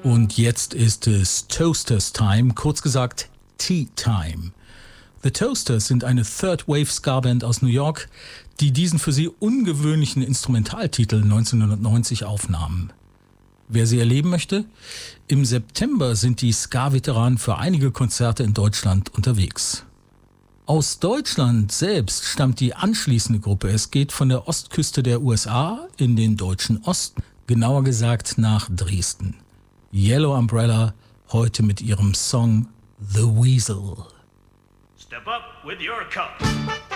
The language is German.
Und jetzt ist es Toasters Time, kurz gesagt Tea Time. The Toasters sind eine Third-Wave-Ska-Band aus New York, die diesen für sie ungewöhnlichen Instrumentaltitel 1990 aufnahmen. Wer sie erleben möchte? Im September sind die Ska-Veteranen für einige Konzerte in Deutschland unterwegs. Aus Deutschland selbst stammt die anschließende Gruppe. Es geht von der Ostküste der USA in den deutschen Osten, genauer gesagt nach Dresden. Yellow Umbrella, heute mit ihrem Song The Weasel. Step up with your cup.